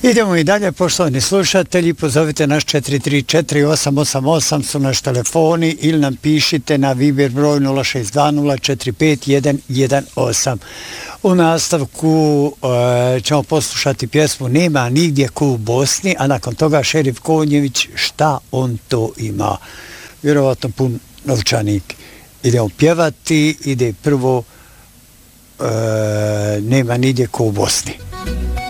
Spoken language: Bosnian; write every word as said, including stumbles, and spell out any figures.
Idemo i dalje, poštovani slušatelji, pozovite naš četiri tri četiri osam osam osam su naš telefoni ili nam pišite na Viber broj nula šest dva nula četiri pet jedan jedan osam. U nastavku e, ćemo poslušati pjesmu Nema nigdje ko u Bosni, a nakon toga Šerif Konjević, Šta on to ima. Vjerovatno pun novčanik. Idemo pjevati, ide prvo e, Nema nigdje ko u Bosni.